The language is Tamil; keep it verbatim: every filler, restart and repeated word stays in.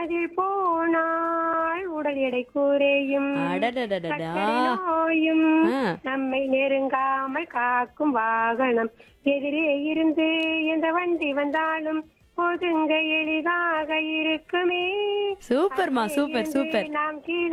அதில் போனால் உடல் எடை குறையும், அடடடடடா. சர்க்கரை நோயும் ஆ. நம்மை நெருங்காமல் காக்கும் வாகனம். எதிரே இருந்து எந்த வண்டி வந்தாலும் ஒதுங்க எளிதாக இருக்குமே. சூப்பர்மா, அதிலே சூப்பர் இருந்து சூப்பர். நாம் கீழே